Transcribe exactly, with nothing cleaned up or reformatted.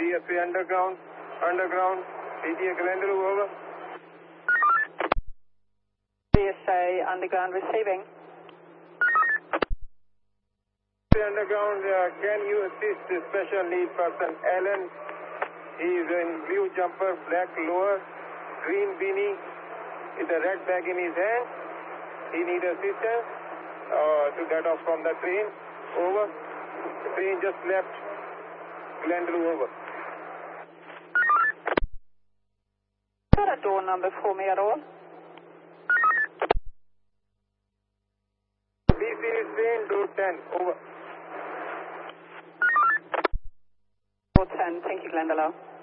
D S A underground, underground, P T A Glendalough, over. D S A underground receiving. Underground, uh, can you assist the special need person Alan? He is in blue jumper, black lower, green beanie, with a red bag in his hand. He needs assistance uh, to get off from the train. Over. The train just left Glendalough, over. Got a door number for me at all? B series train, door ten, over. ten, thank you, Glendalough.